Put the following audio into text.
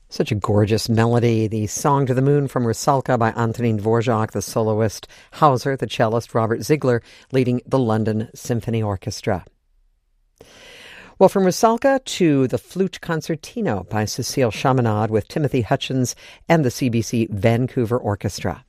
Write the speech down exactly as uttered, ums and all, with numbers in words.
Such a gorgeous melody. The Song to the Moon from Rusalka by Antonín Dvorak, the soloist, Hauser, the cellist, Robert Ziegler, leading the London Symphony Orchestra. Well, from Rusalka to the Flute Concertino by Cécile Chaminade with Timothy Hutchins and the C B C Vancouver Orchestra.